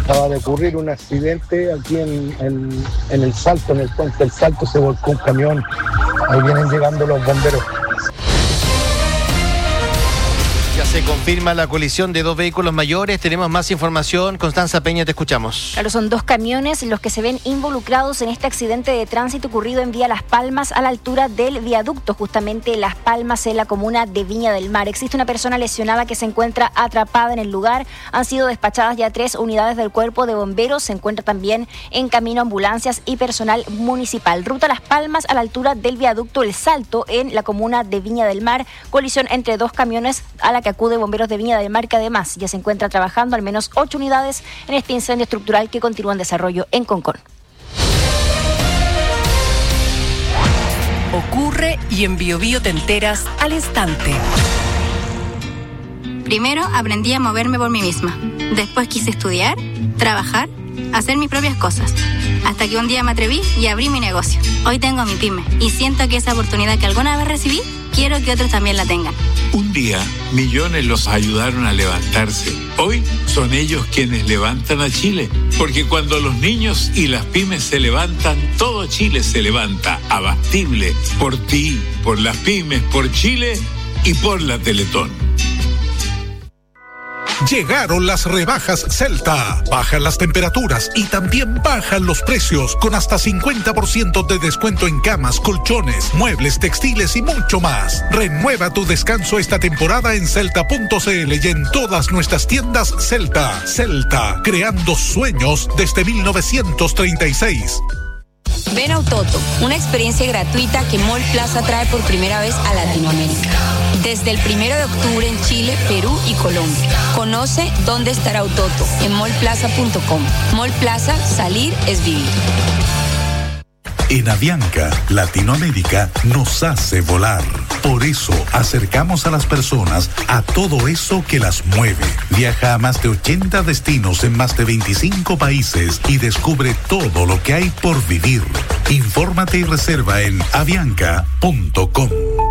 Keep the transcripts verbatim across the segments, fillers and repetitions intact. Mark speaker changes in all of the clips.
Speaker 1: Acaba de ocurrir un accidente aquí en, en, en el Salto, en el puente del Salto, se volcó un camión. Ahí vienen llegando los bomberos.
Speaker 2: Ya se confirma la colisión de dos vehículos mayores. Tenemos más información. Constanza Peña, te escuchamos.
Speaker 3: Claro, son dos camiones los que se ven involucrados en este accidente de tránsito ocurrido en vía Las Palmas a la altura del viaducto, justamente Las Palmas en la comuna de Viña del Mar. Existe una persona lesionada que se encuentra atrapada en el lugar. Han sido despachadas ya tres unidades del cuerpo de bomberos. Se encuentra también en camino ambulancias y personal municipal. Ruta Las Palmas a la altura del viaducto El Salto en la comuna de Viña del Mar. Colisión entre dos camiones a la que acude Bomberos de Viña del Mar, que además ya se encuentra trabajando al menos ocho unidades en este incendio estructural que continúa en desarrollo en Concón.
Speaker 4: Ocurre y en Bio Bio te enteras al instante.
Speaker 5: Primero aprendí a moverme por mí misma. Después quise estudiar, trabajar, hacer mis propias cosas. Hasta que un día me atreví y abrí mi negocio. Hoy tengo mi pyme y siento que esa oportunidad que alguna vez recibí, quiero que otros también la tengan.
Speaker 6: Un día, millones los ayudaron a levantarse. Hoy son ellos quienes levantan a Chile. Porque cuando los niños y las pymes se levantan, todo Chile se levanta. Abastible. Por ti, por las pymes, por Chile y por la Teletón.
Speaker 7: Llegaron las rebajas Celta. Bajan las temperaturas y también bajan los precios con hasta cincuenta por ciento de descuento en camas, colchones, muebles, textiles y mucho más. Renueva tu descanso esta temporada en celta punto c l y en todas nuestras tiendas Celta. Celta, creando sueños desde mil novecientos treinta y seis.
Speaker 8: Ven a Autoto, una experiencia gratuita que Mall Plaza trae por primera vez a Latinoamérica. Desde el primero de octubre en Chile, Perú y Colombia. Conoce dónde estará Autoto en mall plaza punto com. Mall Plaza, salir es vivir.
Speaker 9: En Avianca, Latinoamérica nos hace volar. Por eso acercamos a las personas a todo eso que las mueve. Viaja a más de ochenta destinos en más de veinticinco países y descubre todo lo que hay por vivir. Infórmate y reserva en avianca punto com.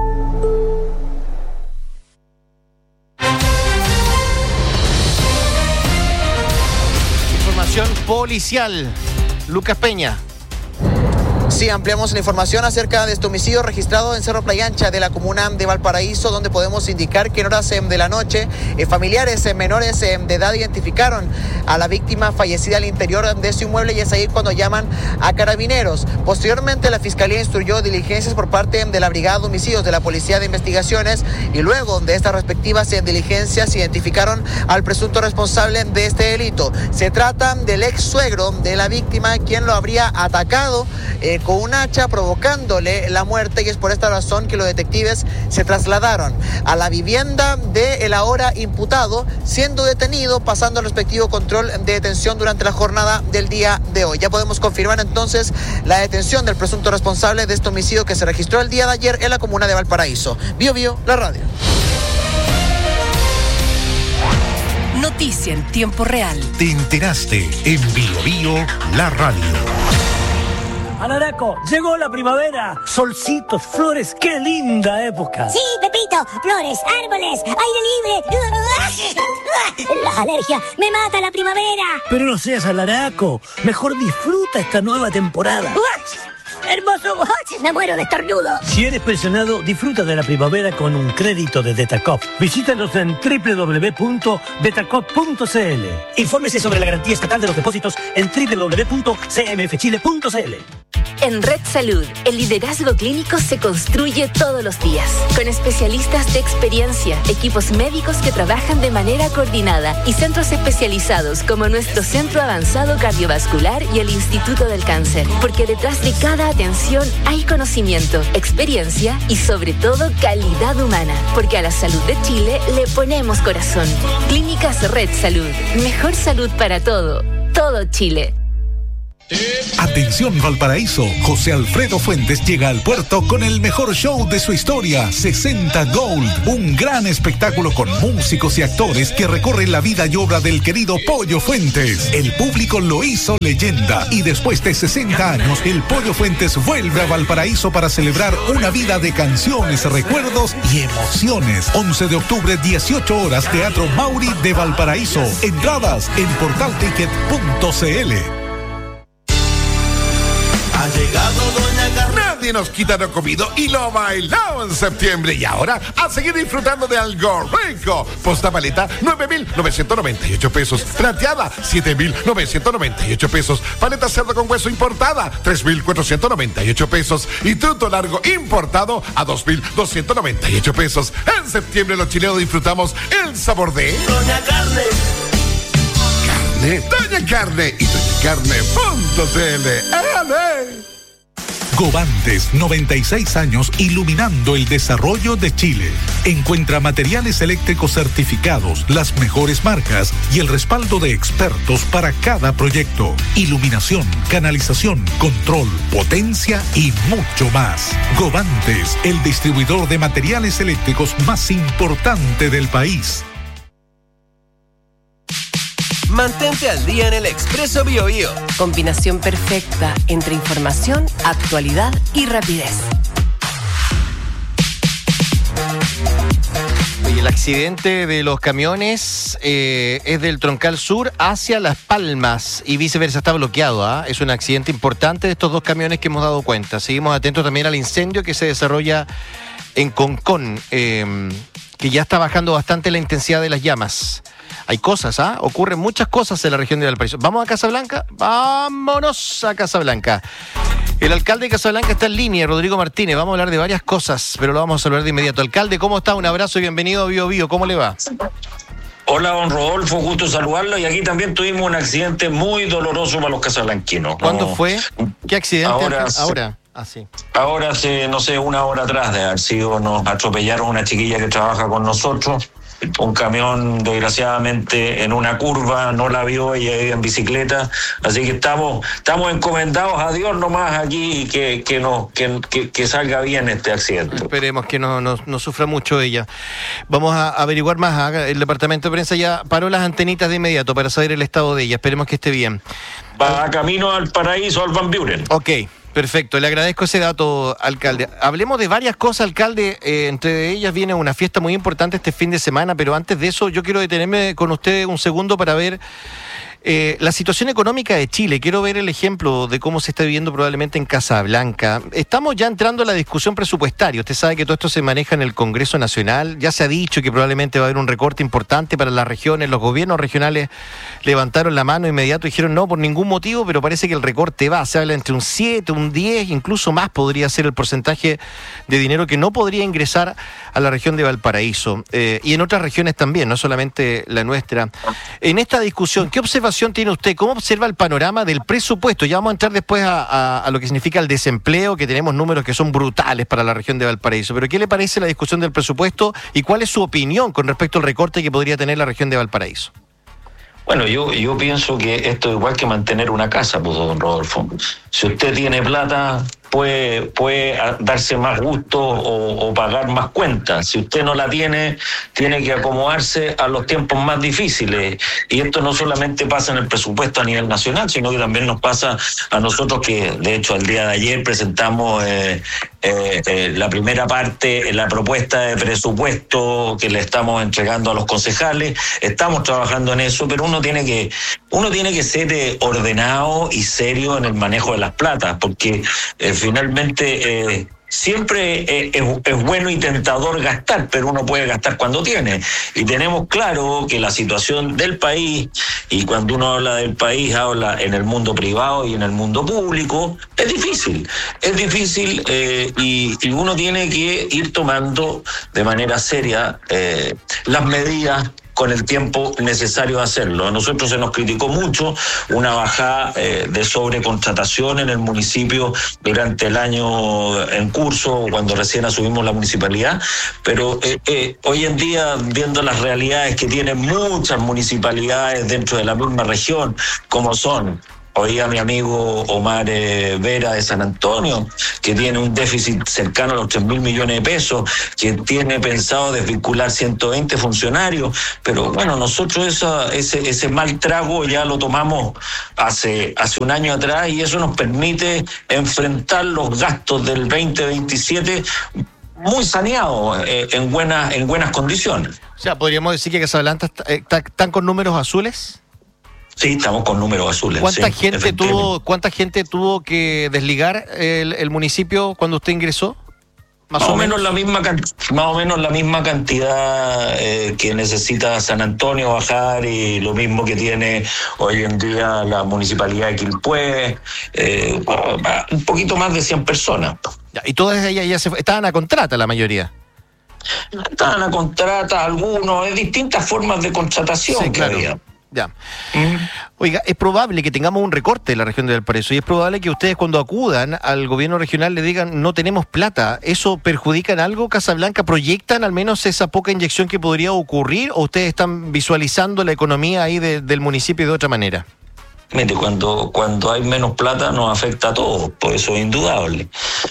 Speaker 2: Información policial. Lucas Peña.
Speaker 10: Sí, ampliamos la información acerca de este homicidio registrado en Cerro Playa Ancha de la comuna de Valparaíso, donde podemos indicar que en horas eh, de la noche eh, familiares eh, menores eh, de edad identificaron a la víctima fallecida al interior de su inmueble y es ahí cuando llaman a carabineros. Posteriormente la Fiscalía instruyó diligencias por parte de la Brigada de Homicidios de la Policía de Investigaciones y luego de estas respectivas eh, diligencias identificaron al presunto responsable de este delito. Se trata del ex suegro de la víctima, quien lo habría atacado eh, con un hacha provocándole la muerte y es por esta razón que los detectives se trasladaron a la vivienda del ahora imputado, siendo detenido, pasando el respectivo control de detención durante la jornada del día de hoy. Ya podemos confirmar entonces la detención del presunto responsable de este homicidio que se registró el día de ayer en la comuna de Valparaíso. Bio Bio, la radio.
Speaker 4: Noticia en tiempo real.
Speaker 7: Te enteraste en Bio Bio, la radio.
Speaker 11: Alaraco, llegó la primavera. Solcitos, flores, qué linda época.
Speaker 12: Sí, Pepito, flores, árboles, aire libre. La alergia me mata la primavera.
Speaker 11: Pero no seas alaraco, mejor disfruta esta nueva temporada.
Speaker 12: ¡Hermoso! ¡Me muero de estornudo!
Speaker 11: Si eres pensionado, disfruta de la primavera con un crédito de Detacop. Visítanos en doble u doble u doble u punto detacop punto c l. Infórmese sobre la garantía estatal de los depósitos en doble u doble u doble u punto c m f chile punto c l.
Speaker 13: En Red Salud, el liderazgo clínico se construye todos los días, con especialistas de experiencia, equipos médicos que trabajan de manera coordinada y centros especializados como nuestro Centro Avanzado Cardiovascular y el Instituto del Cáncer, porque detrás de cada atención hay conocimiento, experiencia y sobre todo calidad humana, porque a la salud de Chile le ponemos corazón. Clínicas Red Salud, mejor salud para todo, todo Chile.
Speaker 7: Atención Valparaíso, José Alfredo Fuentes llega al puerto con el mejor show de su historia, sesenta Gold, un gran espectáculo con músicos y actores que recorren la vida y obra del querido Pollo Fuentes. El público lo hizo leyenda y después de sesenta años, el Pollo Fuentes vuelve a Valparaíso para celebrar una vida de canciones, recuerdos y emociones. once de octubre, dieciocho horas, Teatro Mauri de Valparaíso. Entradas en portal ticket punto c l.
Speaker 14: Ha llegado Doña Carmen. Nadie nos quita lo comido y lo bailado en septiembre. Y ahora, a seguir disfrutando de algo rico. Posta paleta, nueve mil novecientos noventa y ocho pesos. Plateada, siete mil novecientos noventa y ocho pesos. Paleta cerdo con hueso importada, tres mil cuatrocientos noventa y ocho pesos. Y truto largo importado a dos mil doscientos noventa y ocho pesos. En septiembre los chilenos disfrutamos el sabor de Doña Carne. Doña Carne y doña carne punto c l.
Speaker 7: Govantes, noventa y seis años iluminando el desarrollo de Chile. Encuentra materiales eléctricos certificados, las mejores marcas y el respaldo de expertos para cada proyecto. Iluminación, canalización, control, potencia y mucho más. Govantes, el distribuidor de materiales eléctricos más importante del país.
Speaker 15: Mantente al día en el Expreso BioBio.
Speaker 4: Combinación perfecta entre información, actualidad y rapidez.
Speaker 2: Y el accidente de los camiones eh, es del Troncal Sur hacia Las Palmas y viceversa, está bloqueado. ¿eh? Es un accidente importante de estos dos camiones que hemos dado cuenta. Seguimos atentos también al incendio que se desarrolla en Concón, eh, que ya está bajando bastante la intensidad de las llamas. Hay cosas, ¿ah? ¿eh? Ocurren muchas cosas en la región de Valparaíso. ¿Vamos a Casablanca? Vámonos a Casablanca. El alcalde de Casablanca está en línea, Rodrigo Martínez. Vamos a hablar de varias cosas, pero lo vamos a hablar de inmediato. Alcalde, ¿cómo está? Un abrazo y bienvenido a Bio Bio. ¿Cómo le va?
Speaker 16: Hola, don Rodolfo, gusto saludarlo. Y aquí también tuvimos un accidente muy doloroso para los casablanquinos.
Speaker 2: ¿Cuándo
Speaker 16: ¿no?
Speaker 2: fue? ¿Qué accidente?
Speaker 16: Ahora.
Speaker 2: Ahora. Ah, sí.
Speaker 16: Ahora hace, no sé, una hora atrás de haber sido, nos atropellaron una chiquilla que trabaja con nosotros. Un camión, desgraciadamente, en una curva, no la vio, ella iba en bicicleta. Así que estamos estamos encomendados a Dios nomás aquí y que, que, no, que, que, que salga bien este accidente.
Speaker 2: Esperemos que no, no, no sufra mucho ella. Vamos a averiguar más. El departamento de prensa ya paró las antenitas de inmediato para saber el estado de ella. Esperemos que esté bien.
Speaker 16: Va camino al paraíso, al Van Buren.
Speaker 2: Ok. Perfecto, le agradezco ese dato, alcalde. Hablemos de varias cosas, alcalde. Eh, entre ellas viene una fiesta muy importante este fin de semana, pero antes de eso yo quiero detenerme con usted un segundo para ver eh, la situación económica de Chile. Quiero ver el ejemplo de cómo se está viviendo probablemente en Casablanca. Estamos ya entrando a la discusión presupuestaria. Usted sabe que todo esto se maneja en el Congreso Nacional. Ya se ha dicho que probablemente va a haber un recorte importante para las regiones. Los gobiernos regionales levantaron la mano inmediato y dijeron no por ningún motivo, pero parece que el recorte va. Se habla entre un siete, un diez, incluso más podría ser el porcentaje de dinero que no podría ingresar a la región de Valparaíso. Eh, y en otras regiones también, no solamente la nuestra. En esta discusión, ¿qué observación tiene usted? ¿Cómo observa el panorama del presupuesto? Ya vamos a entrar después a, a, a lo que significa el desempleo, que tenemos números que son brutales para la región de Valparaíso. Pero ¿qué le parece la discusión del presupuesto y cuál es su opinión con respecto al recorte que podría tener la región de Valparaíso?
Speaker 16: Bueno, yo, yo pienso que esto es igual que mantener una casa, pues, don Rodolfo. Si usted tiene plata, puede, puede darse más gusto o, o pagar más cuentas. Si usted no la tiene, tiene que acomodarse a los tiempos más difíciles. Y esto no solamente pasa en el presupuesto a nivel nacional, sino que también nos pasa a nosotros que, de hecho, el día de ayer presentamos eh, eh, eh, la primera parte, la propuesta de presupuesto que le estamos entregando a los concejales. Estamos trabajando en eso, pero uno tiene que, uno tiene que ser eh, ordenado y serio en el manejo de las platas, porque eh, finalmente eh, siempre eh, es, es bueno y tentador gastar, pero uno puede gastar cuando tiene. Y tenemos claro que la situación del país, y cuando uno habla del país, habla en el mundo privado y en el mundo público, es difícil. Es difícil eh, y, y uno tiene que ir tomando de manera seria eh, las medidas con el tiempo necesario de hacerlo. A nosotros se nos criticó mucho una bajada eh, de sobrecontratación en el municipio durante el año en curso, cuando recién asumimos la municipalidad, pero eh, eh, hoy en día, viendo las realidades que tienen muchas municipalidades dentro de la misma región, como son Oía a mi amigo Omar eh, Vera de San Antonio, que tiene un déficit cercano a los tres mil millones de pesos, que tiene pensado desvincular ciento veinte funcionarios, pero bueno, nosotros esa, ese, ese mal trago ya lo tomamos hace, hace un año atrás y eso nos permite enfrentar los gastos del veinte veintisiete muy saneados, eh, en, buena, en buenas condiciones.
Speaker 2: O sea, ¿podríamos decir que Casablanca está, están con números azules?
Speaker 16: Sí, estamos con números azules.
Speaker 2: ¿Cuánta
Speaker 16: sí,
Speaker 2: gente tuvo, cuánta gente tuvo que desligar el, el municipio cuando usted ingresó?
Speaker 16: Más, más o menos, menos la misma más o menos la misma cantidad eh, que necesita San Antonio bajar y lo mismo que tiene hoy en día la municipalidad de Quilpué, eh, un poquito más de cien personas.
Speaker 2: Ya, y todas ellas ya se estaban a contrata la mayoría.
Speaker 16: Estaban a contrata algunos, de distintas formas de contratación.
Speaker 2: Sí, claro. Había. Ya. Mm. Oiga, es probable que tengamos un recorte en la región de Valparaíso y es probable que ustedes cuando acudan al gobierno regional le digan no tenemos plata. ¿Eso perjudica en algo, Casablanca? ¿Proyectan al menos esa poca inyección que podría ocurrir o ustedes están visualizando la economía ahí de, del municipio de otra manera?
Speaker 16: Mire, cuando, cuando hay menos plata nos afecta a todos, por eso es indudable.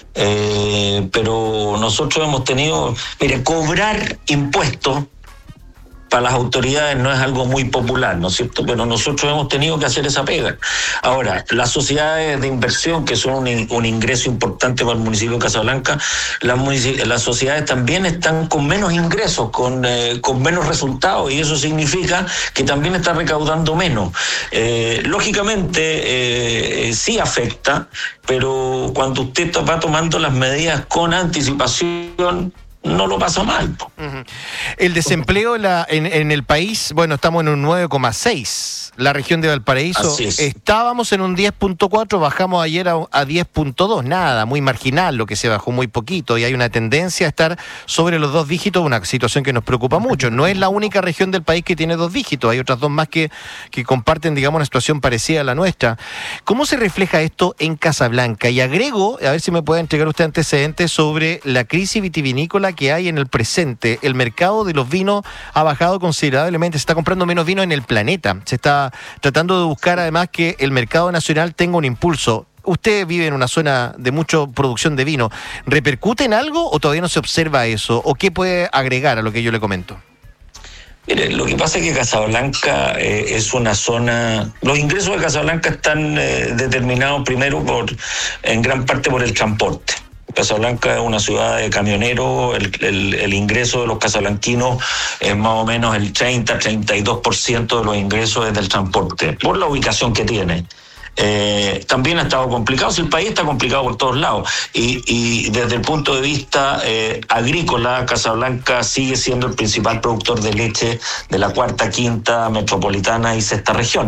Speaker 16: Eh, pero nosotros hemos tenido, mire, cobrar impuestos para las autoridades no es algo muy popular, ¿no es cierto? Pero nosotros hemos tenido que hacer esa pega. Ahora, las sociedades de inversión, que son un, un ingreso importante para el municipio de Casablanca, las, municipi- las sociedades también están con menos ingresos, con, eh, con menos resultados, y eso significa que también está recaudando menos. Eh, lógicamente, eh, eh, sí afecta, pero cuando usted va tomando las medidas con anticipación, no lo pasa mal.
Speaker 2: Uh-huh. El desempleo la, en, en el país, bueno, estamos en un nueve coma seis. La región de Valparaíso, estábamos en un diez punto cuatro, bajamos ayer a, a diez punto dos, nada, muy marginal, lo que se bajó muy poquito, y hay una tendencia a estar sobre los dos dígitos, una situación que nos preocupa mucho. No es la única región del país que tiene dos dígitos, hay otras dos más que, que comparten, digamos, una situación parecida a la nuestra. ¿Cómo se refleja esto en Casablanca? Y agrego, a ver si me puede entregar usted antecedentes sobre la crisis vitivinícola que hay en el presente. El mercado de los vinos ha bajado considerablemente, se está comprando menos vino en el planeta, se está tratando de buscar además que el mercado nacional tenga un impulso. Usted vive en una zona de mucha producción de vino, ¿repercute en algo o todavía no se observa eso? ¿O qué puede agregar a lo que yo le comento?
Speaker 16: Mire, lo que pasa es que Casablanca eh, es una zona. Los ingresos de Casablanca están eh, determinados primero por, en gran parte por el transporte. Casablanca es una ciudad de camioneros, el, el, el ingreso de los casablanquinos es más o menos el treinta a treinta y dos por ciento de los ingresos es del transporte, por la ubicación que tiene. Eh, también ha estado complicado, si el país está complicado por todos lados, y, y desde el punto de vista eh, agrícola, Casablanca sigue siendo el principal productor de leche de la cuarta, quinta, metropolitana y sexta región.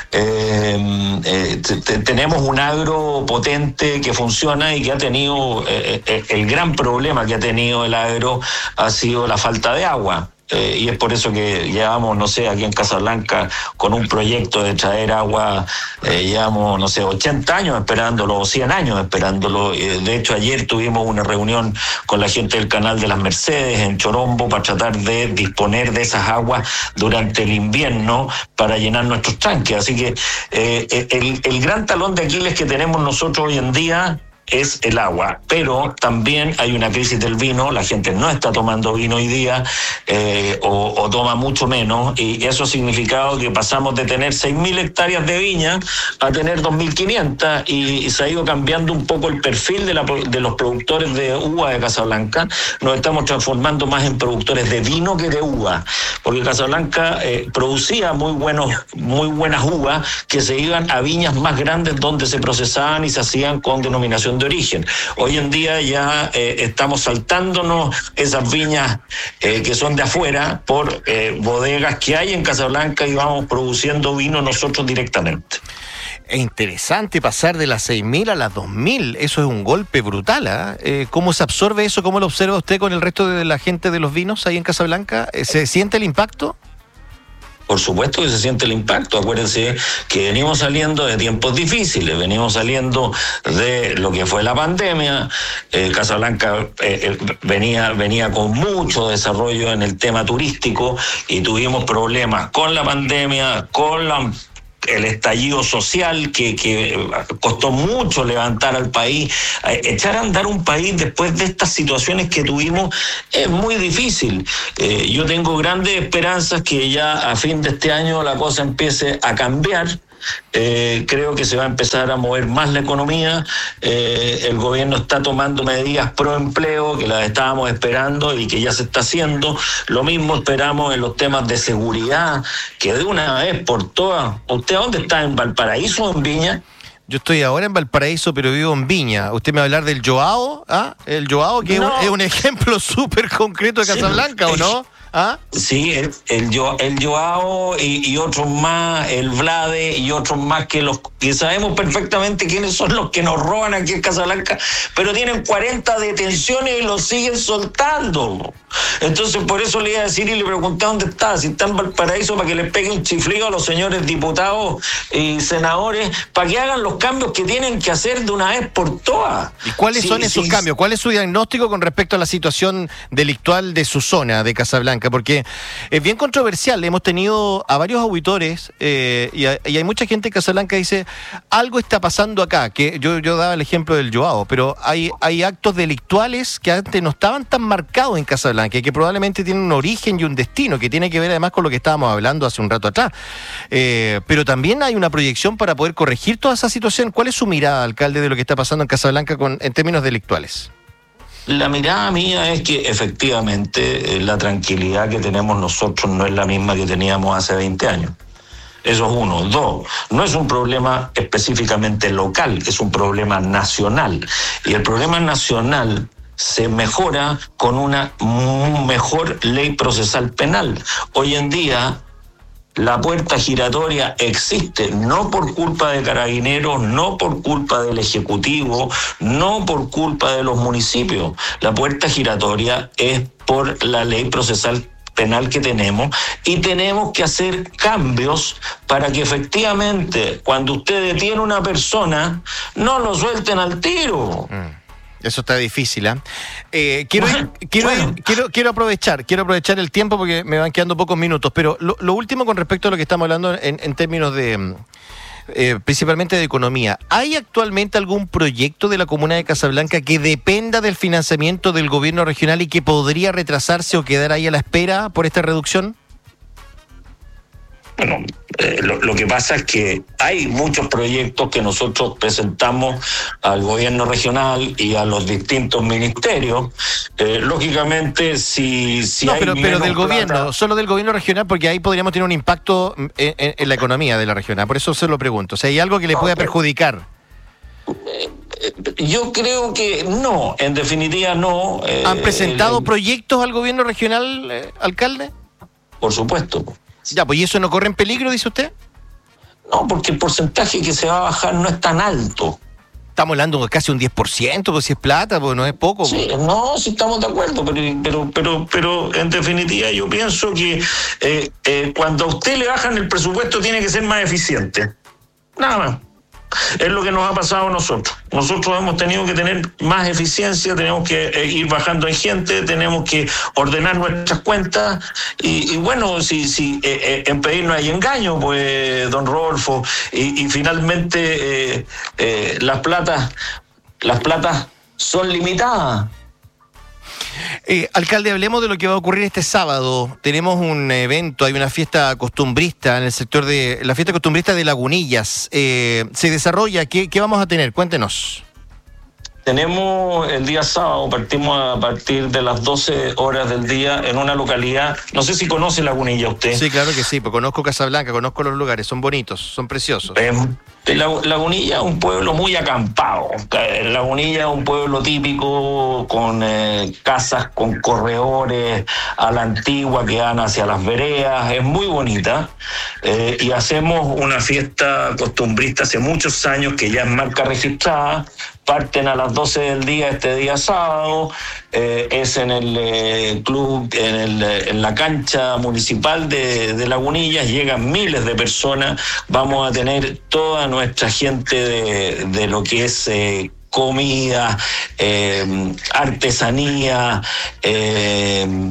Speaker 16: Eh, eh, t- t- tenemos un agro potente que funciona y que ha tenido, eh, eh, el gran problema que ha tenido el agro ha sido la falta de agua. Eh, y es por eso que llevamos, no sé, aquí en Casablanca con un proyecto de traer agua, eh, llevamos, no sé, ochenta años esperándolo, o cien años esperándolo. Eh, de hecho, ayer tuvimos una reunión con la gente del Canal de las Mercedes en Chorombo para tratar de disponer de esas aguas durante el invierno para llenar nuestros tanques. Así que eh, el, el gran talón de Aquiles que tenemos nosotros hoy en día es el agua, pero también hay una crisis del vino, la gente no está tomando vino hoy día, eh, o, o toma mucho menos, y eso ha significado que pasamos de tener seis mil hectáreas de viña a tener dos mil quinientas, y, y se ha ido cambiando un poco el perfil de, la, de los productores de uva de Casablanca. Nos estamos transformando más en productores de vino que de uva, porque Casablanca eh, producía muy, buenos, muy buenas uvas que se iban a viñas más grandes donde se procesaban y se hacían con denominación de origen. Hoy en día ya eh, estamos saltándonos esas viñas eh, que son de afuera por eh, bodegas que hay en Casablanca y vamos produciendo vino nosotros directamente.
Speaker 2: Es interesante pasar de las seis mil a las dos mil, eso es un golpe brutal, ¿eh? Eh, ¿Cómo se absorbe eso? ¿Cómo lo observa usted con el resto de la gente de los vinos ahí en Casablanca? ¿Se siente el impacto?
Speaker 16: Por supuesto que se siente el impacto. Acuérdense que venimos saliendo de tiempos difíciles, venimos saliendo de lo que fue la pandemia. Eh, Casablanca eh, venía, venía con mucho desarrollo en el tema turístico y tuvimos problemas con la pandemia, con la el estallido social que, que costó mucho levantar al país. Echar a andar un país después de estas situaciones que tuvimos es muy difícil. Eh, yo tengo grandes esperanzas que ya a fin de este año la cosa empiece a cambiar. Eh, creo que se va a empezar a mover más la economía. Eh, el gobierno está tomando medidas pro empleo que las estábamos esperando y que ya se está haciendo. Lo mismo esperamos en los temas de seguridad, que de una vez por todas. ¿Usted dónde está? ¿En Valparaíso o en Viña?
Speaker 2: Yo estoy ahora en Valparaíso, pero vivo en Viña. ¿Usted me va a hablar del Joao? ¿Ah? El Joao, que no. es, un, es un ejemplo súper concreto de Casablanca, sí. ¿O no? ¿Ah?
Speaker 16: Sí, el, el, el Joao y, y otros más, el Vlade y otros más que los que sabemos perfectamente quiénes son los que nos roban aquí en Casablanca, pero tienen cuarenta detenciones y los siguen soltando. Entonces por eso le iba a decir y le pregunté dónde está, si está en Valparaíso, para que les pegue un chiflido a los señores diputados y senadores, para que hagan los cambios que tienen que hacer de una vez por todas.
Speaker 2: ¿Y cuáles sí, son esos sí, cambios? ¿Cuál es su diagnóstico con respecto a la situación delictual de su zona de Casablanca? Porque es bien controversial. Hemos tenido a varios auditores eh, y, a, y hay mucha gente en Casablanca que dice algo está pasando acá, que yo, yo daba el ejemplo del Joao, pero hay, hay actos delictuales que antes no estaban tan marcados en Casablanca y que probablemente tienen un origen y un destino que tiene que ver además con lo que estábamos hablando hace un rato atrás. Eh, pero también hay una proyección para poder corregir toda esa situación. ¿Cuál es su mirada, alcalde, de lo que está pasando en Casablanca con, en términos delictuales?
Speaker 16: La mirada mía es que efectivamente eh, la tranquilidad que tenemos nosotros no es la misma que teníamos hace veinte años. Eso es uno. Dos, no es un problema específicamente local, es un problema nacional. Y el problema nacional se mejora con una mejor ley procesal penal. Hoy en día la puerta giratoria existe, no por culpa de Carabineros, no por culpa del Ejecutivo, no por culpa de los municipios. La puerta giratoria es por la ley procesal penal que tenemos y tenemos que hacer cambios para que efectivamente cuando usted detiene a una persona no lo suelten al tiro.
Speaker 2: Mm. Eso está difícil, ¿eh? eh quiero, bueno, quiero, bueno. quiero quiero aprovechar, quiero aprovechar el tiempo porque me van quedando pocos minutos, pero lo, lo último con respecto a lo que estamos hablando en, en términos de eh, principalmente de economía. ¿Hay actualmente algún proyecto de la comuna de Casablanca que dependa del financiamiento del gobierno regional y que podría retrasarse o quedar ahí a la espera por esta reducción?
Speaker 16: Bueno, eh, lo, lo que pasa es que hay muchos proyectos que nosotros presentamos al gobierno regional y a los distintos ministerios. Eh, lógicamente, si, si
Speaker 2: no,
Speaker 16: hay
Speaker 2: pero, pero del
Speaker 16: plata,
Speaker 2: gobierno, solo del gobierno regional, porque ahí podríamos tener un impacto en, en, en la economía de la regional. Por eso se lo pregunto. O sea, ¿hay algo que le pueda
Speaker 16: okay.
Speaker 2: perjudicar?
Speaker 16: Eh, yo creo que no, en definitiva no. Eh,
Speaker 2: ¿Han presentado
Speaker 16: el,
Speaker 2: proyectos al gobierno regional, eh, alcalde?
Speaker 16: Por supuesto.
Speaker 2: Ya, pues ¿y eso no corre en peligro, dice usted?
Speaker 16: No, porque el porcentaje que se va a bajar no es tan alto.
Speaker 2: Estamos hablando de casi un diez por ciento, pues si es plata, pues no es poco.
Speaker 16: Sí, pues. No, sí estamos de acuerdo, pero pero pero pero en definitiva yo pienso que eh, eh, cuando a usted le bajan el presupuesto tiene que ser más eficiente. Nada más. Es lo que nos ha pasado a nosotros. Nosotros hemos tenido que tener más eficiencia, tenemos que eh, ir bajando en gente, tenemos que ordenar nuestras cuentas y, y bueno, si, si eh, eh, en pedir no hay engaño, pues, don Rodolfo, y, y finalmente eh, eh, las platas, las platas son limitadas.
Speaker 2: Eh, alcalde, hablemos de lo que va a ocurrir este sábado. Tenemos un evento, hay una fiesta costumbrista en el sector de... La fiesta costumbrista de Lagunillas. Eh, ¿Se desarrolla? ¿Qué, qué vamos a tener? Cuéntenos.
Speaker 16: Tenemos el día sábado, partimos a partir de las doce horas del día en una localidad, no sé si conoce Lagunilla usted.
Speaker 2: Sí, claro que sí, pues conozco Casablanca, conozco los lugares, son bonitos, son preciosos.
Speaker 16: Eh, Lagunilla es un pueblo muy acampado. Lagunilla es un pueblo típico con eh, casas con corredores a la antigua que dan hacia las veredas, es muy bonita eh, y hacemos una fiesta costumbrista hace muchos años que ya es marca registrada. Parten a las doce del día este día sábado, eh, es en el eh, club, en, el, en la cancha municipal de, de Lagunillas, llegan miles de personas, vamos a tener toda nuestra gente de, de lo que es eh, comida, eh, artesanía, eh,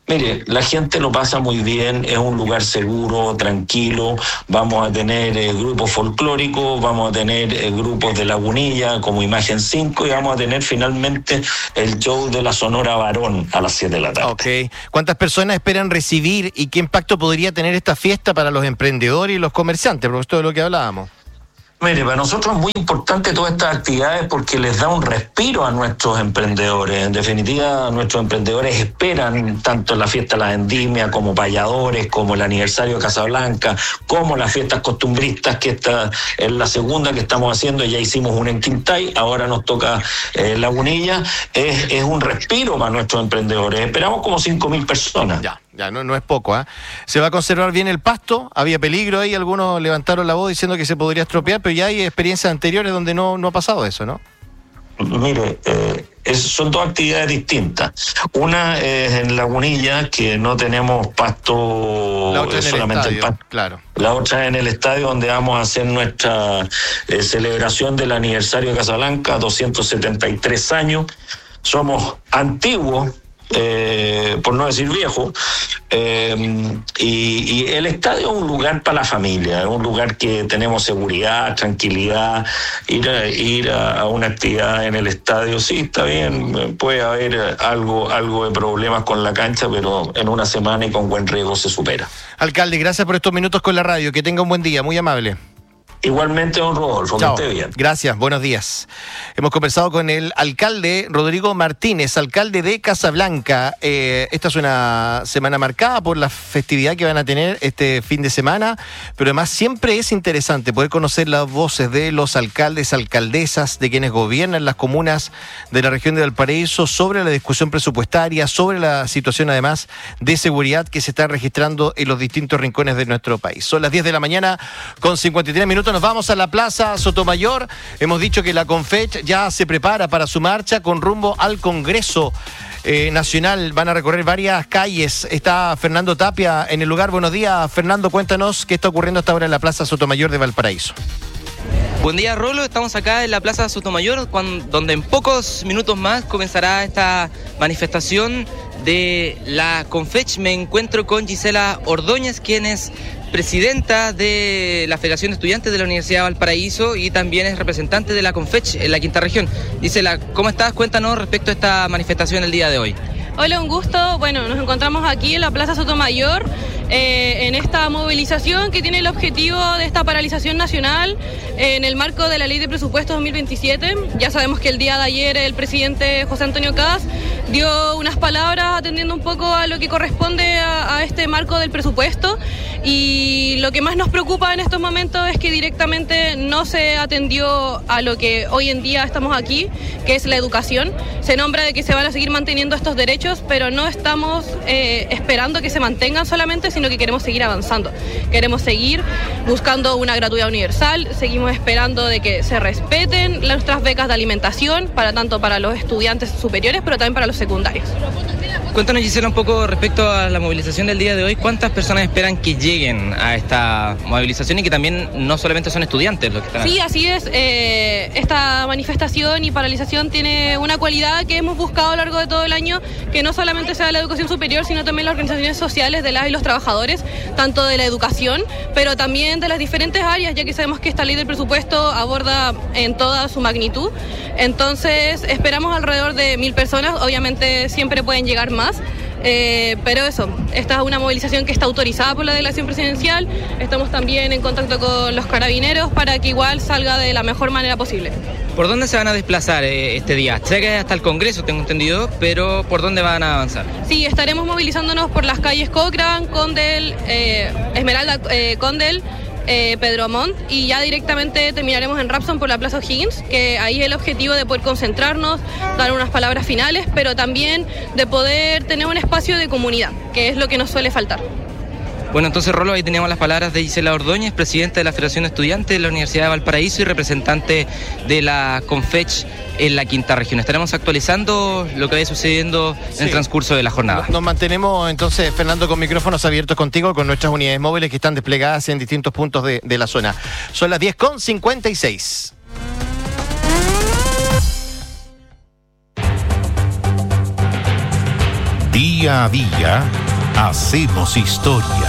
Speaker 16: Mire, la gente lo pasa muy bien, es un lugar seguro, tranquilo, vamos a tener eh, grupos folclóricos, vamos a tener eh, grupos de Lagunilla como Imagen cinco y vamos a tener finalmente el show de la Sonora Varón a las siete de la tarde.
Speaker 2: Ok. ¿Cuántas personas esperan recibir y qué impacto podría tener esta fiesta para los emprendedores y los comerciantes? Porque esto es de lo que hablábamos.
Speaker 16: Mire, para nosotros es muy importante todas estas actividades porque les da un respiro a nuestros emprendedores. En definitiva, nuestros emprendedores esperan tanto la fiesta de la vendimia como payadores, como el aniversario de Casablanca, como las fiestas costumbristas, que esta es la segunda que estamos haciendo. Ya hicimos una en Quintay, ahora nos toca eh, Lagunilla. Es, es un respiro para nuestros emprendedores. Esperamos como cinco mil personas.
Speaker 2: Ya. Ya, no, no es poco, ¿eh? ¿Se va a conservar bien el pasto? Había peligro ahí, algunos levantaron la voz diciendo que se podría estropear, pero ya hay experiencias anteriores donde no, no ha pasado eso, ¿no?
Speaker 16: Mire, eh, es, son dos actividades distintas. Una es en Lagunilla, que no tenemos pasto,
Speaker 2: la otra en
Speaker 16: solamente
Speaker 2: el, estadio,
Speaker 16: el pasto.
Speaker 2: Claro.
Speaker 16: La otra en el estadio, donde vamos a hacer nuestra eh, celebración del aniversario de Casablanca, doscientos setenta y tres años. Somos antiguos, Eh, por no decir viejo, eh, y, y el estadio es un lugar para la familia, es un lugar que tenemos seguridad, tranquilidad. Ir a, ir a, a una actividad en el estadio, sí, está bien, puede haber algo, algo de problemas con la cancha, pero en una semana y con buen riesgo se supera.
Speaker 2: Alcalde, gracias por estos minutos con la radio, que tenga un buen día, muy amable.
Speaker 16: Igualmente, don Rodolfo,
Speaker 2: Chao.
Speaker 16: que esté bien.
Speaker 2: Gracias, buenos días. Hemos conversado con el alcalde Rodrigo Martínez, alcalde de Casablanca. Eh, esta es una semana marcada por la festividad que van a tener este fin de semana, pero además siempre es interesante poder conocer las voces de los alcaldes, alcaldesas, de quienes gobiernan las comunas de la región de Valparaíso sobre la discusión presupuestaria, sobre la situación además de seguridad que se está registrando en los distintos rincones de nuestro país. Son las diez de la mañana con cincuenta y tres minutos. Nos vamos a la Plaza Sotomayor. Hemos dicho que la Confech ya se prepara para su marcha con rumbo al Congreso eh, Nacional. Van a recorrer varias calles. Está Fernando Tapia en el lugar. Buenos días, Fernando. Cuéntanos qué está ocurriendo hasta ahora en la Plaza Sotomayor de Valparaíso.
Speaker 17: Buen día, Rolo. Estamos acá en la Plaza Sotomayor, cuando, donde en pocos minutos más comenzará esta manifestación de la Confech. Me encuentro con Gisela Ordóñez, quien es presidenta de la Federación de Estudiantes de la Universidad de Valparaíso y también es representante de la Confech en la quinta región. Gisela, ¿cómo estás? Cuéntanos respecto a esta manifestación el día de hoy.
Speaker 18: Hola, un gusto. Bueno, nos encontramos aquí en la Plaza Sotomayor eh, en esta movilización que tiene el objetivo de esta paralización nacional eh, en el marco de la Ley de Presupuestos dos mil veintisiete. Ya sabemos que el día de ayer el presidente José Antonio Caz dio unas palabras atendiendo un poco a lo que corresponde a, a este marco del presupuesto, y lo que más nos preocupa en estos momentos es que directamente no se atendió a lo que hoy en día estamos aquí, que es la educación. Se nombra de que se van a seguir manteniendo estos derechos, pero no estamos eh, esperando que se mantengan solamente, sino que queremos seguir avanzando. Queremos seguir buscando una gratuidad universal, seguimos esperando de que se respeten nuestras becas de alimentación, para tanto para los estudiantes superiores, pero también para los secundarios.
Speaker 17: Cuéntanos, Gisela, un poco respecto a la movilización del día de hoy. ¿Cuántas personas esperan que lleguen a esta movilización y que también no solamente son estudiantes los que están?
Speaker 18: Sí, así es. Eh, esta manifestación y paralización tiene una cualidad que hemos buscado a lo largo de todo el año, que no solamente sea la educación superior, sino también las organizaciones sociales de las y los trabajadores, tanto de la educación, pero también de las diferentes áreas, ya que sabemos que esta ley del presupuesto aborda en toda su magnitud. Entonces, esperamos alrededor de mil personas. Obviamente siempre pueden llegar más. Eh, pero eso, esta es una movilización que está autorizada por la delegación presidencial. Estamos también en contacto con los carabineros para que igual salga de la mejor manera posible.
Speaker 17: ¿Por dónde se van a desplazar eh, este día? Sé que es hasta el Congreso, tengo entendido, pero ¿por dónde van a avanzar?
Speaker 18: Sí, estaremos movilizándonos por las calles Cochrane, Condel, eh, Esmeralda, eh, Condel, Eh, Pedro Montt, y ya directamente terminaremos en Rapson por la Plaza O'Higgins, que ahí es el objetivo de poder concentrarnos, dar unas palabras finales, pero también de poder tener un espacio de comunidad, que es lo que nos suele faltar.
Speaker 17: Bueno, entonces, Rolo, ahí teníamos las palabras de Gisela Ordóñez, presidenta de la Federación de Estudiantes de la Universidad de Valparaíso y representante de la Confech en la quinta región. Estaremos actualizando lo que vaya sucediendo en sí. el transcurso de la jornada.
Speaker 2: Nos mantenemos entonces, Fernando, con micrófonos abiertos contigo, con nuestras unidades móviles que están desplegadas en distintos puntos de, de la zona. Son las diez con cincuenta y seis.
Speaker 9: Día a día hacemos historia.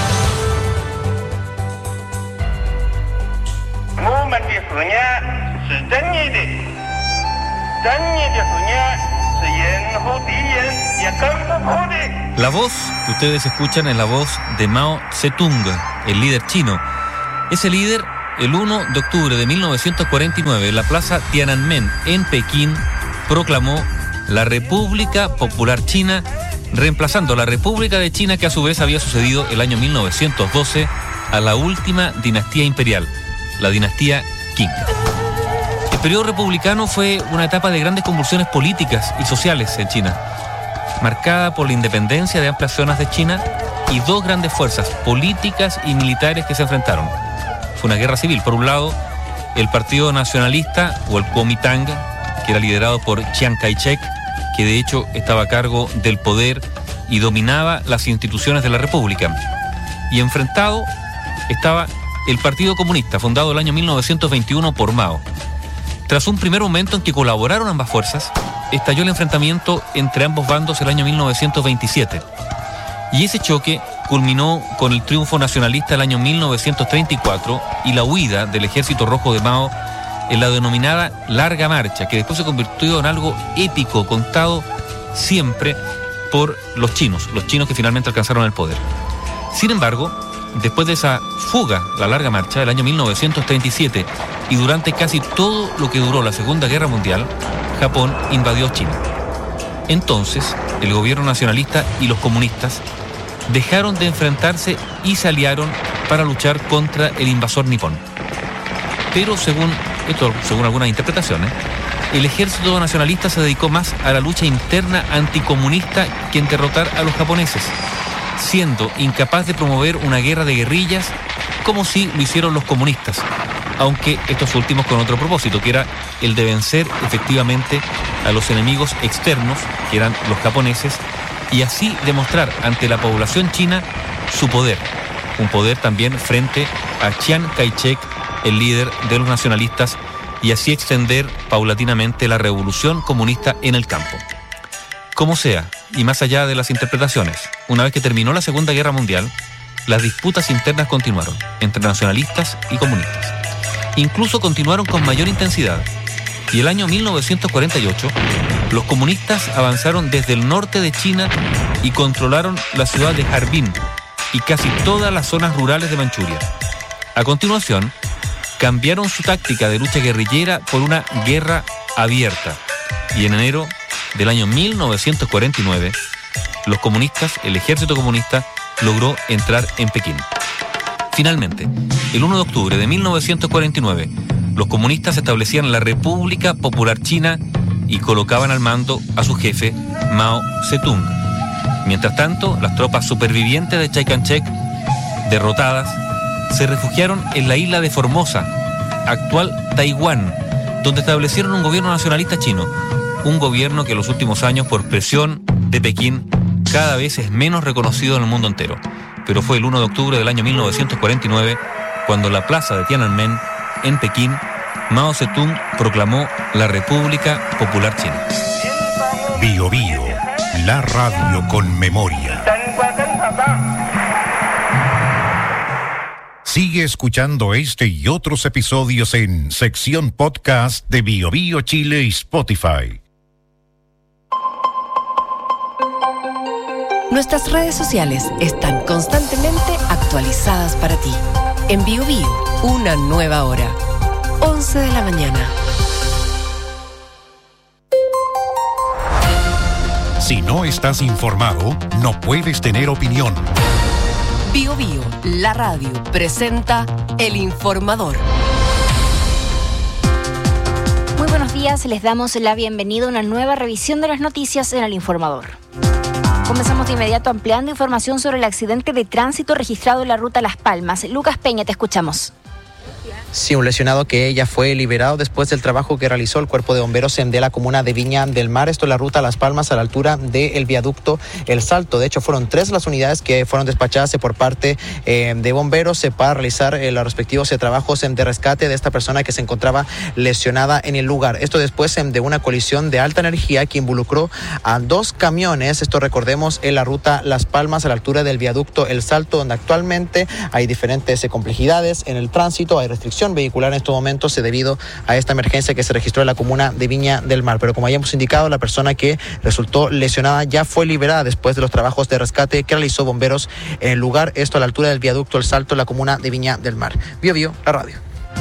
Speaker 19: La voz que ustedes escuchan es la voz de Mao Zedong, el líder chino. Ese líder, el primero de octubre de mil novecientos cuarenta y nueve, en la plaza Tiananmen, en Pekín, proclamó la República Popular China, reemplazando la República de China, que a su vez había sucedido el año mil novecientos doce a la última dinastía imperial, la dinastía Qing. El periodo republicano fue una etapa de grandes convulsiones políticas y sociales en China, marcada por la independencia de amplias zonas de China y dos grandes fuerzas políticas y militares que se enfrentaron. Fue una guerra civil. Por un lado, el Partido Nacionalista, o el Kuomintang, que era liderado por Chiang Kai-shek, que de hecho estaba a cargo del poder y dominaba las instituciones de la República. Y enfrentado estaba el Partido Comunista, fundado el año mil novecientos veintiuno por Mao. Tras un primer momento en que colaboraron ambas fuerzas, estalló el enfrentamiento entre ambos bandos el año mil novecientos veintisiete. Y ese choque culminó con el triunfo nacionalista el año mil novecientos treinta y cuatro y la huida del Ejército Rojo de Mao en la denominada Larga Marcha, que después se convirtió en algo épico, contado siempre por los chinos, los chinos que finalmente alcanzaron el poder. Sin embargo, después de esa fuga, la Larga Marcha, del año mil novecientos treinta y siete, y durante casi todo lo que duró la Segunda Guerra Mundial, Japón invadió China. Entonces, el gobierno nacionalista y los comunistas dejaron de enfrentarse y se aliaron para luchar contra el invasor nipón. Pero según, esto, según algunas interpretaciones, el ejército nacionalista se dedicó más a la lucha interna anticomunista que en derrotar a los japoneses, siendo incapaz de promover una guerra de guerrillas como sí lo hicieron los comunistas, aunque estos últimos con otro propósito, que era el de vencer efectivamente a los enemigos externos, que eran los japoneses, y así demostrar ante la población china su poder, un poder también frente a Chiang Kai-shek, el líder de los nacionalistas, y así extender paulatinamente la revolución comunista en el campo. Como sea, y más allá de las interpretaciones, una vez que terminó la Segunda Guerra Mundial, las disputas internas continuaron entre nacionalistas y comunistas. Incluso continuaron con mayor intensidad, y el año mil novecientos cuarenta y ocho, los comunistas avanzaron desde el norte de China y controlaron la ciudad de Harbin y casi todas las zonas rurales de Manchuria. A continuación, cambiaron su táctica de lucha guerrillera por una guerra abierta, y en enero del año mil novecientos cuarenta y nueve, los comunistas, el ejército comunista, logró entrar en Pekín. Finalmente, el primero de octubre de mil novecientos cuarenta y nueve, los comunistas establecían la República Popular China y colocaban al mando a su jefe, Mao Zedong. Mientras tanto, las tropas supervivientes de Chiang Kai-shek, derrotadas, se refugiaron en la isla de Formosa, actual Taiwán, donde establecieron un gobierno nacionalista chino, un gobierno que en los últimos años, por presión de Pekín, cada vez es menos reconocido en el mundo entero. Pero fue el primero de octubre del año mil novecientos cuarenta y nueve cuando en la plaza de Tiananmen, en Pekín, Mao Zedong proclamó la República Popular China.
Speaker 9: Bio Bio, la radio con memoria. Sigue escuchando este y otros episodios en sección podcast de Bio Bio Chile y Spotify.
Speaker 4: Nuestras redes sociales están constantemente actualizadas para ti. En Bio Bio, una nueva hora. once de la mañana.
Speaker 9: Si no estás informado, no puedes tener opinión.
Speaker 4: Bio Bio, la radio, presenta El Informador.
Speaker 3: Muy buenos días, les damos la bienvenida a una nueva revisión de las noticias en El Informador. Comenzamos de inmediato ampliando información sobre el accidente de tránsito registrado en la ruta Las Palmas. Lucas Peña, te escuchamos.
Speaker 10: Sí, un lesionado que ya fue liberado después del trabajo que realizó el Cuerpo de Bomberos de la comuna de Viña del Mar. Esto en la ruta Las Palmas a la altura del viaducto El Salto. De hecho, fueron tres las unidades que fueron despachadas por parte eh, de bomberos eh, para realizar eh, los respectivos eh, trabajos eh, de rescate de esta persona que se encontraba lesionada en el lugar. Esto después eh, de una colisión de alta energía que involucró a dos camiones. Esto recordemos en la ruta Las Palmas a la altura del viaducto El Salto, donde actualmente hay diferentes eh, complejidades en el tránsito, hay restricción vehicular en estos momentos eh, debido a esta emergencia que se registró en la comuna de Viña del Mar. Pero como habíamos indicado, la persona que resultó lesionada ya fue liberada después de los trabajos de rescate que realizó bomberos en el lugar, esto a la altura del viaducto El Salto en la comuna de Viña del Mar. Bio Bio, la radio.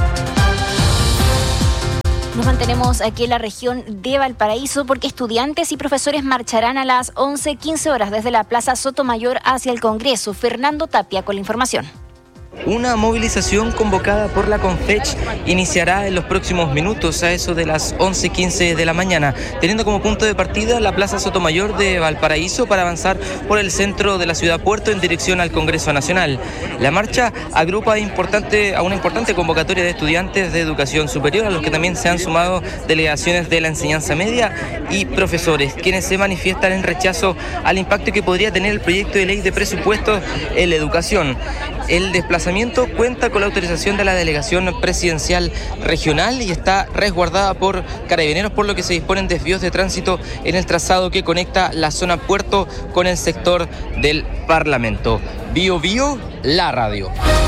Speaker 3: Nos mantenemos aquí en la región de Valparaíso porque estudiantes y profesores marcharán a las once quince horas desde la Plaza Sotomayor hacia el Congreso. Fernando Tapia con la información.
Speaker 17: Una movilización convocada por la CONFECH iniciará en los próximos minutos a eso de las once quince de la mañana, teniendo como punto de partida la Plaza Sotomayor de Valparaíso para avanzar por el centro de la ciudad Puerto en dirección al Congreso Nacional. La marcha agrupa importante, a una importante convocatoria de estudiantes de educación superior, a los que también se han sumado delegaciones de la enseñanza media y profesores, quienes se manifiestan en rechazo al impacto que podría tener el proyecto de ley de presupuestos en la educación. El desplazamiento cuenta con la autorización de la delegación presidencial regional y está resguardada por carabineros, por lo que se disponen desvíos de tránsito en el trazado que conecta la zona Puerto con el sector del Parlamento. Bio Bio, la radio.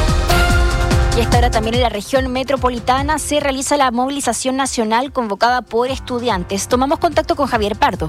Speaker 3: Y a esta hora también en la región metropolitana se realiza la movilización nacional convocada por estudiantes. Tomamos contacto con Javier Pardo.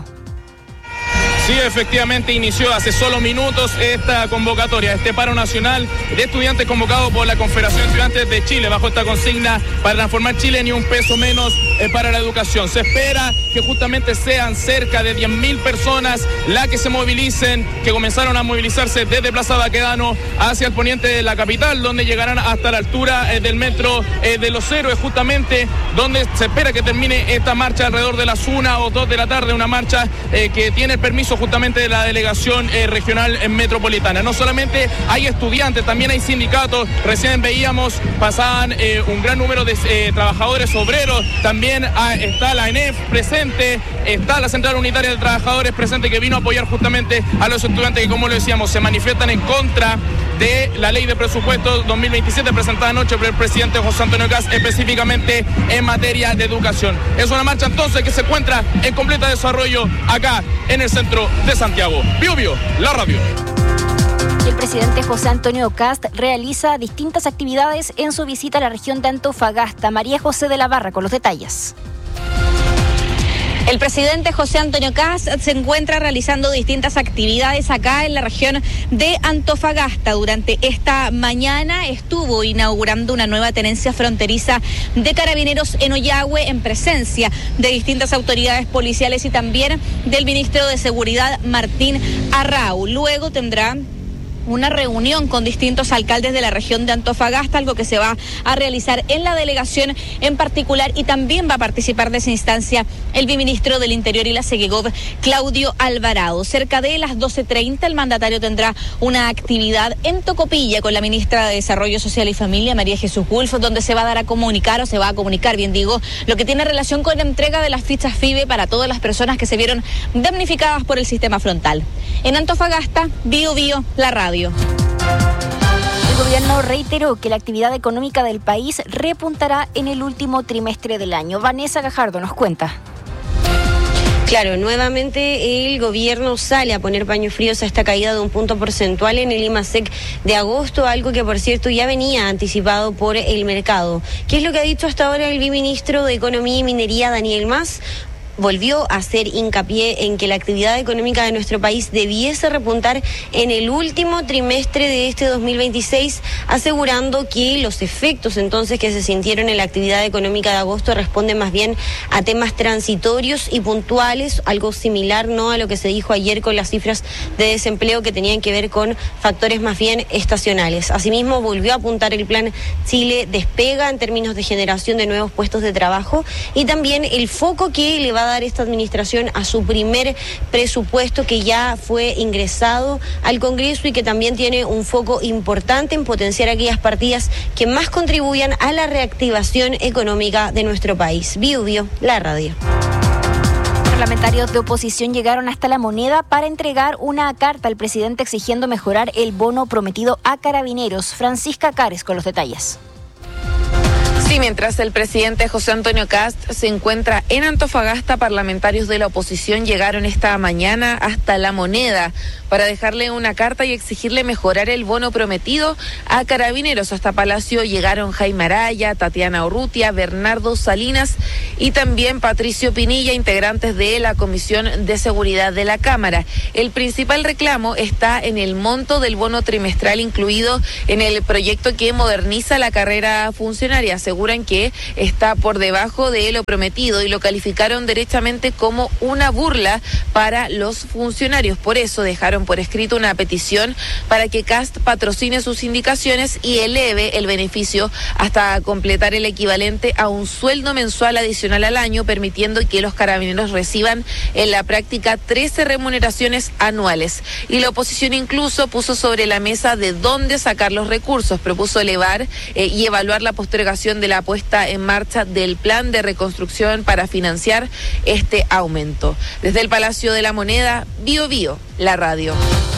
Speaker 20: Sí, efectivamente inició hace solo minutos esta convocatoria, este paro nacional de estudiantes convocado por la Confederación de Estudiantes de Chile bajo esta consigna para transformar Chile ni un peso menos eh, para la educación. Se espera que justamente sean cerca de diez mil personas las que se movilicen, que comenzaron a movilizarse desde Plaza Baquedano hacia el poniente de la capital, donde llegarán hasta la altura eh, del metro eh, de Los Héroes, justamente donde se espera que termine esta marcha alrededor de las una o dos de la tarde, una marcha eh, que tiene el permiso justamente de la delegación eh, regional eh, metropolitana. No solamente hay estudiantes, también hay sindicatos. Recién veíamos, pasaban eh, un gran número de eh, trabajadores obreros. También ah, está la E N E F presente, está la Central Unitaria de Trabajadores presente, que vino a apoyar justamente a los estudiantes que, como lo decíamos, se manifiestan en contra de la ley de presupuestos dos mil veintisiete presentada anoche por el presidente José Antonio Kast, específicamente en materia de educación. Es una marcha entonces que se encuentra en completo desarrollo acá en el centro de Santiago. Bio Bio, la radio.
Speaker 3: El presidente José Antonio Kast realiza distintas actividades en su visita a la región de Antofagasta. María José de la Barra con los detalles.
Speaker 21: El presidente José Antonio Kast se encuentra realizando distintas actividades acá en la región de Antofagasta. Durante esta mañana estuvo inaugurando una nueva tenencia fronteriza de carabineros en Ollagüe en presencia de distintas autoridades policiales y también del ministro de Seguridad Martín Arrau. Luego tendrá una reunión con distintos alcaldes de la región de Antofagasta, algo que se va a realizar en la delegación en particular, y también va a participar de esa instancia el viceministro del Interior y la Segegov, Claudio Alvarado. Cerca de las doce treinta el mandatario tendrá una actividad en Tocopilla con la ministra de Desarrollo Social y Familia, María Jesús Gulfo, donde se va a dar a comunicar, o se va a comunicar, bien digo, lo que tiene relación con la entrega de las fichas FIBE para todas las personas que se vieron damnificadas por el sistema frontal. En Antofagasta, Bio Bio, la radio.
Speaker 3: El gobierno reiteró que la actividad económica del país repuntará en el último trimestre del año. Vanessa Gajardo nos cuenta.
Speaker 22: Claro, nuevamente el gobierno sale a poner paños fríos a esta caída de un punto porcentual en el IMASEC de agosto, algo que por cierto ya venía anticipado por el mercado. ¿Qué es lo que ha dicho hasta ahora el viceministro de Economía y Minería, Daniel Mas? Volvió a hacer hincapié en que la actividad económica de nuestro país debiese repuntar en el último trimestre de este dos mil veintiséis, asegurando que los efectos entonces que se sintieron en la actividad económica de agosto responden más bien a temas transitorios y puntuales, algo similar no a lo que se dijo ayer con las cifras de desempleo que tenían que ver con factores más bien estacionales. Asimismo, volvió a apuntar el plan Chile Despega en términos de generación de nuevos puestos de trabajo y también el foco que le va a a dar esta administración a su primer presupuesto que ya fue ingresado al Congreso y que también tiene un foco importante en potenciar aquellas partidas que más contribuyan a la reactivación económica de nuestro país. Bio Bio, la radio.
Speaker 3: Parlamentarios de oposición llegaron hasta La Moneda para entregar una carta al presidente exigiendo mejorar el bono prometido a Carabineros. Francisca Cares con los detalles.
Speaker 1: Sí, mientras el presidente José Antonio Kast se encuentra en Antofagasta, parlamentarios de la oposición llegaron esta mañana hasta La Moneda para dejarle una carta y exigirle mejorar el bono prometido a Carabineros. Hasta Palacio llegaron Jaime Araya, Tatiana Urrutia, Bernardo Salinas y también Patricio Pinilla, integrantes de la Comisión de Seguridad de la Cámara. El principal reclamo está en el monto del bono trimestral incluido en el proyecto que moderniza la carrera funcionaria. Aseguran que está por debajo de lo prometido y lo calificaron derechamente como una burla para los funcionarios. Por eso dejaron por escrito una petición para que Kast patrocine sus indicaciones y eleve el beneficio hasta completar el equivalente a un sueldo mensual adicional al año, permitiendo que los carabineros reciban en la práctica trece remuneraciones anuales. Y la oposición incluso puso sobre la mesa de dónde sacar los recursos. Propuso elevar eh, y evaluar la postergación de la puesta en marcha del plan de reconstrucción para financiar este aumento. Desde el Palacio de la Moneda, Bio Bio, la radio.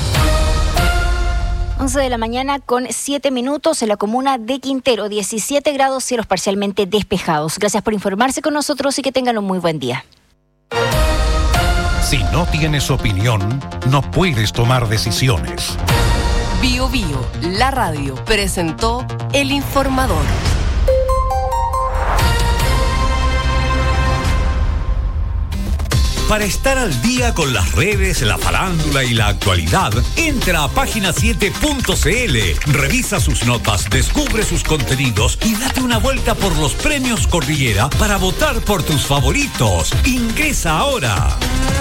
Speaker 3: once de la mañana con siete minutos en la comuna de Quintero, diecisiete grados, cielos parcialmente despejados. Gracias por informarse con nosotros y que tengan un muy buen día.
Speaker 7: Si no tienes opinión, no puedes tomar decisiones.
Speaker 4: Bio Bio, la radio, presentó El Informador.
Speaker 5: Para estar al día con las redes, la farándula y la actualidad, entra a página siete punto c l, revisa sus notas, descubre sus contenidos y date una vuelta por los premios Cordillera para votar por tus favoritos. Ingresa ahora.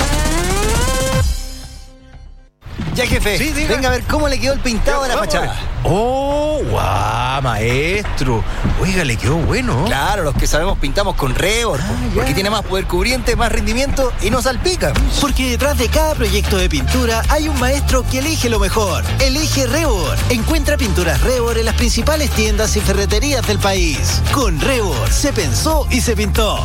Speaker 23: Ya, jefe, sí, venga a ver cómo le quedó el pintado de la fachada.
Speaker 24: Oh, guau, maestro. Oiga, le quedó bueno.
Speaker 23: Claro, los que sabemos pintamos con Rebord, ah, porque tiene más poder cubriente, más rendimiento y no salpica.
Speaker 24: Porque detrás de cada proyecto de pintura hay un maestro que elige lo mejor. Elige Rebord. Encuentra pinturas Rebord en las principales tiendas y ferreterías del país. Con Rebord se pensó y se pintó.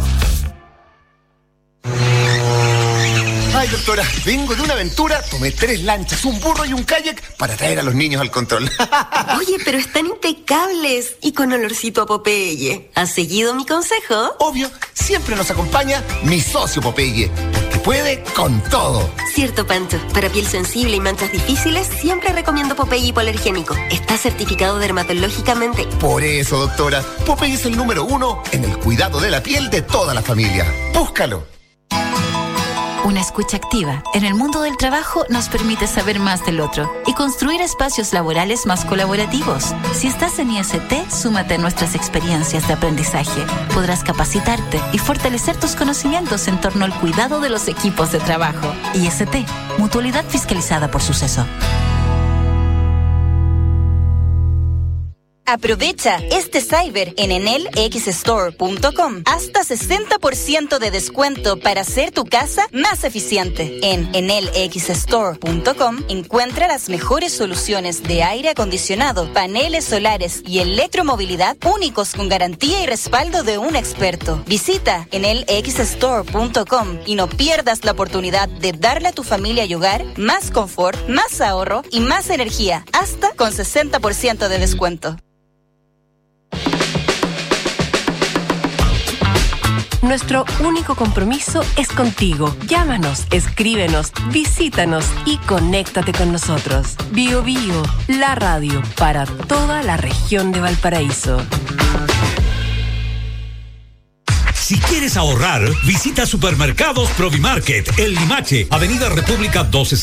Speaker 25: Ay, doctora, vengo de una aventura, tomé tres lanchas, un burro y un kayak para traer a los niños al control.
Speaker 26: Oye, pero están impecables y con olorcito a Popeye. ¿Has seguido mi consejo?
Speaker 25: Obvio, siempre nos acompaña mi socio Popeye, porque puede con todo.
Speaker 26: Cierto, Pancho. Para piel sensible y manchas difíciles, siempre recomiendo Popeye hipoalergénico. Está certificado dermatológicamente.
Speaker 25: Por eso, doctora, Popeye es el número uno en el cuidado de la piel de toda la familia. Búscalo.
Speaker 27: Una escucha activa en el mundo del trabajo nos permite saber más del otro y construir espacios laborales más colaborativos. Si estás en I S T, súmate a nuestras experiencias de aprendizaje. Podrás capacitarte y fortalecer tus conocimientos en torno al cuidado de los equipos de trabajo. I S T, mutualidad fiscalizada por Suceso.
Speaker 28: Aprovecha este cyber en enel x store punto com. Hasta sesenta por ciento de descuento para hacer tu casa más eficiente. En enel x store punto com encuentra las mejores soluciones de aire acondicionado, paneles solares y electromovilidad únicos con garantía y respaldo de un experto. Visita enel x store punto com y no pierdas la oportunidad de darle a tu familia y hogar más confort, más ahorro y más energía, hasta con sesenta por ciento de descuento.
Speaker 4: Nuestro único compromiso es contigo. Llámanos, escríbenos, visítanos y conéctate con nosotros. Bio Bio, la radio para toda la región de Valparaíso.
Speaker 5: Si quieres ahorrar, visita Supermercados Provimarket, El Limache, Avenida República doce